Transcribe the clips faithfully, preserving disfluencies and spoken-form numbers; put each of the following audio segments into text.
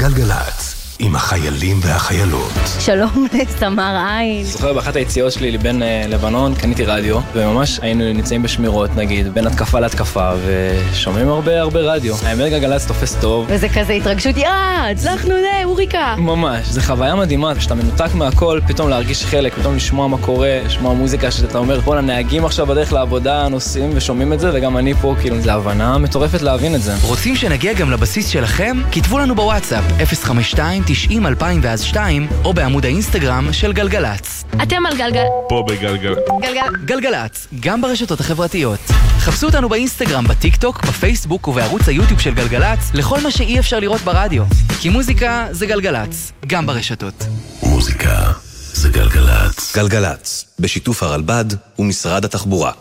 גלגלץ, עם החיילים והחיילות. שלום לסמר עין. זוכר באחת היציאות שלי לבין לבנון, קניתי רדיו, וממש היינו נמצאים בשמירות, נגיד, בין התקפה להתקפה, ושומעים הרבה הרבה רדיו. האמת גלגלץ תופס טוב. וזה כזה התרגשות, יאה, הצלחנו זה, אוריקה. ממש, זה חוויה מדהימה, כשאתה מנותק מהכל, פתאום להרגיש חלק, פתאום לשמוע מה קורה, לשמוע מוזיקה שאתה אומר, כל הנהגים עכשיו בדרך לעבודה, נוסעים ושומעים את זה, וגם אני פה, כאילו, זה הבנה מטורפת להבין את זה. רוצים שנגיע גם לבסיס שלכם? כתבו לנו בוואטסאפ אפס חמש שתיים תשעים אלפיים ואז שתיים או בעמוד האינסטגרם של גלגלץ. אתם על גלגל... פה בגלגל... גלגל... גלגלץ, גם ברשתות החברתיות. חפשו אותנו באינסטגרם, בטיק טוק, בפייסבוק ובערוץ היוטיוב של גלגלץ לכל מה שאי אפשר לראות ברדיו. כי מוזיקה זה גלגלץ, גם ברשתות. מוזיקה זה גלגלץ. גלגלץ, בשיתוף הרלב"ד ומשרד התחבורה.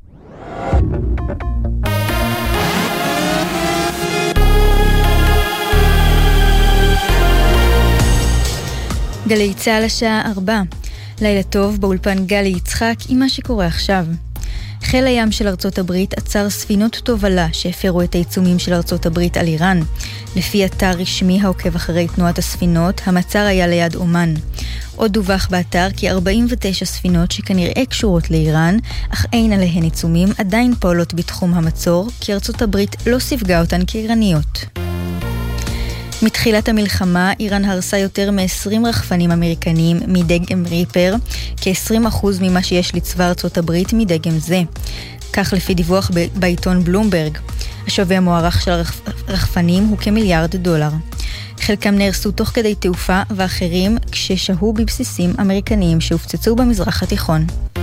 גלי צהל השעה ארבע. לילה טוב באולפן גלי יצחק עם מה שקורה עכשיו. חיל הים של ארצות הברית עצר ספינות תובלה שהפרו את העיצומים של ארצות הברית על איראן. לפי אתר רשמי העוקב אחרי תנועת הספינות, המעצר היה ליד אומן. עוד דווח באתר כי ארבעים ותשע ספינות שכנראה קשורות לאיראן, אך אין עליהן עיצומים, עדיין פועלות בתחום המצור, כי ארצות הברית לא ספגה אותן כאיראניות. מתחילת המלחמה, איראן הרסה יותר מ-עשרים רחפנים אמריקניים מדגם ריפר, כ-עשרים אחוז ממה שיש לצבא ארצות הברית מדגם זה. כך לפי דיווח ב- בעיתון בלומברג. השווי המוערך של הרחפנים הוא כמיליארד דולר. חלקם נהרסו תוך כדי תעופה ואחרים כששהו בבסיסים אמריקניים שהופצצו במזרח התיכון.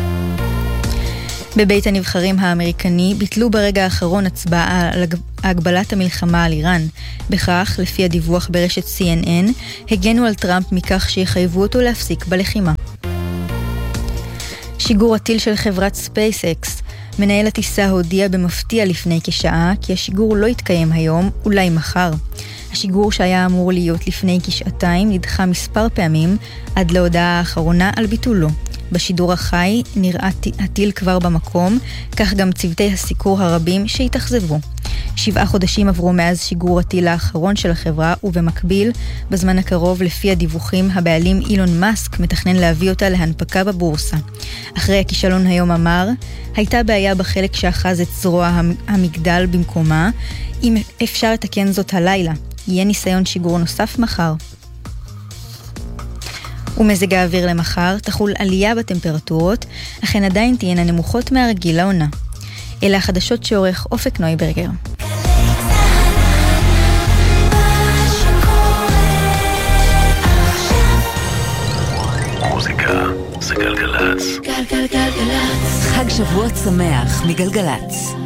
בבית הנבחרים האמריקני ביטלו ברגע האחרון הצבעה על הגבלת המלחמה על איראן. בכך, לפי הדיווח ברשת סי אן אן, הגנו על טראמפ מכך שיחייבו אותו להפסיק בלחימה. שיגור הטיל של חברת ספייסאקס. מנהל הטיסה הודיע במפתיע לפני כשעה כי השיגור לא יתקיים היום, אולי מחר. השיגור שהיה אמור להיות לפני כשעתיים נדחה מספר פעמים עד להודעה האחרונה על ביטולו. בשידור החי נראה הטיל כבר במקום, כך גם צוותי הסיקור הרבים שהתאכזבו. שבעה חודשים עברו מאז שיגור הטיל האחרון של החברה, ובמקביל, בזמן הקרוב לפי הדיווחים, הבעלים אילון מאסק מתכנן להביא אותה להנפקה בבורסה. אחרי הכישלון היום אמר, הייתה בעיה בחלק שאחז את זרוע המגדל במקומה, אם אפשר לתקן זאת הלילה. יהיה ניסיון שיגור נוסף מחר. ומזג האוויר למחר תחול עלייה בטמפרטורות, אך הן עדיין תהיינה נמוכות מהרגיל לעונה. אלה החדשות שעורך אופק נויברגר. מוזיקה זה גלגלץ. גלגלגלגלץ. חג שבוע שמח מגלגלץ.